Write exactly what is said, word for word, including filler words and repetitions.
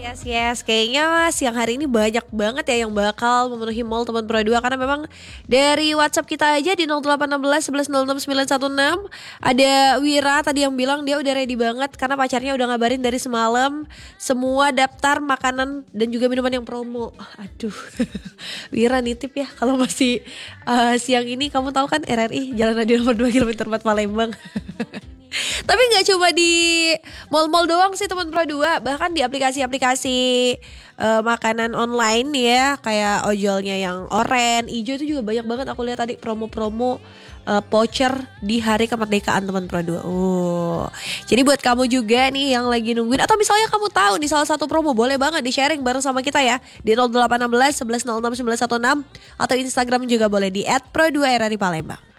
Yes, yes. Kayaknya siang hari ini banyak banget ya yang bakal memenuhi mall teman Pro dua. Karena memang dari WhatsApp kita aja di nol delapan satu enam satu satu nol enam sembilan satu enam ada Wira tadi yang bilang dia udah ready banget karena pacarnya udah ngabarin dari semalam semua daftar makanan dan juga minuman yang promo. Aduh, Wira nitip ya kalau masih uh, siang ini. Kamu tahu kan R R I Jalan Radio nomor dua kilometer empat Palembang. Tapi gak cuma di mall-mall doang sih teman Pro dua, bahkan di aplikasi-aplikasi uh, makanan online ya, kayak ojolnya yang oren, hijau itu juga banyak banget aku lihat tadi promo-promo uh, voucher di hari kemerdekaan teman Pro dua. Oh. Jadi buat kamu juga nih yang lagi nungguin atau misalnya kamu tahu nih salah satu promo, boleh banget di-sharing bareng sama kita ya di nol delapan satu enam satu satu nol enam sembilan satu enam atau Instagram juga boleh di et pro dua r r i Palembang.